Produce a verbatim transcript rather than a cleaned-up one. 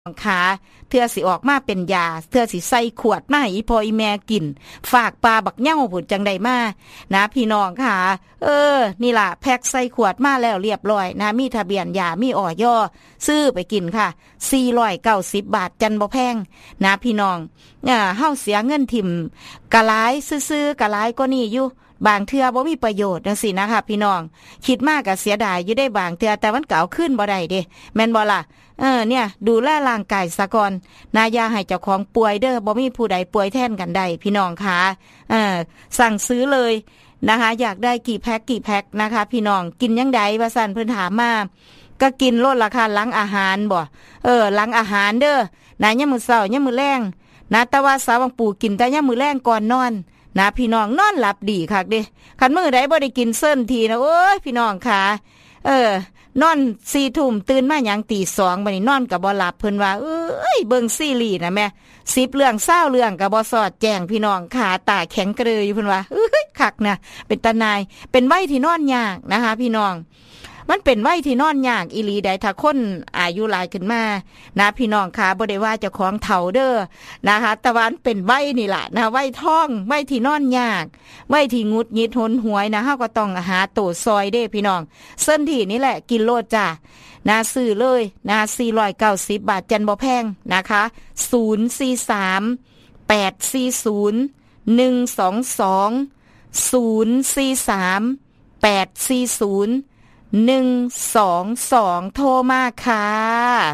ขาเทื่อสิออกมาเป็นยาเทื่อสิใส่ขวดมาให้อีพ่ออีแม่กินฝากปลาบักเหย้าพุ่นจังได๋มานะพี่น้องค่ะเออนี่ล่ะแพ็คใส่ขวดมาแล้วเรียบร้อยนะมีทะเบียนยามีอย.ซื้อไปกินค่ะสี่ร้อยเก้าสิบบาทจันบ่แพงนะพี่น้องอ่าเฮาเสียเงินถิ่มกะหลายซื่อๆกะหลายกว่านี้อยู่บางเทื่อบ่มีประโยชน์จังซี่นะคะพี่น้องคิดมากก็เสียดายอยู่ได้บางเทื่อแต่มันก็เอาขึ้นบ่ได้เด้แม่นบ่ล่ะเออเนี่ยดูแลร่างกายซะก่อนนาอย่าให้เจ้าของป่วยเด้อบ่มีผู้ใดป่วยแทนกันได้พี่น้องค่ะเออสั่งซื้อเลยนะคะอยากได้กี่แพ็คกี่แพ็คนะคะพี่น้องกินยังไดว่าซั่นเพิ่นถามมาก็กินลดราคาหลังอาหารบ่เออหลังอาหารเด้อนะยามมื้อเช้ายามมื้อแลงนะแต่ว่าสาวบางปู่กินแต่ยามมื้อแลงก่อนนอนนะพี่น้องนอนหลับดีคักเด้คันมื้อใดบ่ได้กินเซิ้นทีนะโอ้ยพี่น้องค่ะเออนอนสี่ทุ่มตื่นมาหยังตีสองบัดนี้นอนก็บ่หลับเพิ่นว่าเอ้ยเบิ่งซีรีส์นะแม่สิบเรื่องเศร้าเรื่องก็บ่สอดแจ้งพี่น้องขาตาแข็งกระเดยอยู่เพิ่นว่าเอ้ยคักนะเป็นตาหนายเป็นวัยที่นอนยากนะคะพี่น้องมันเป็นวัยที่นอนยากอีหลีใดถ้าคนอายุหลายขึ้นมานะพี่น้องค่ะบ่ได้ว่าเจ้าของเฒ่าเด้อนะคะแต่ว่ามันเป็นวัยนี่ล่ะนะวัยท้องวัยที่นอนยากวัยที่งุดหงิดหนหวยนะเฮาก็ต้องหาโตซอยเด้พี่น้องเส้นที่นี่แหละกินโลดจ้ะนะซื้อเลยนะสี่ร้อยเก้าสิบบาทจันบ่แพงนะคะศูนย์ สี่ สาม แปด สี่ ศูนย์ หนึ่ง สอง สอง ศูนย์ สี่ สาม แปด สี่ ศูนย์ หนึ่ง สอง สองโทรมาค่ะ